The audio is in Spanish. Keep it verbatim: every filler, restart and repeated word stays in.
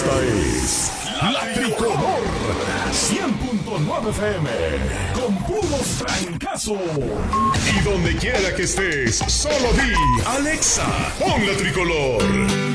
Esta es La Tricolor cien punto nueve F M con puros francazos. Y donde quiera que estés, solo di Alexa, pon La Tricolor.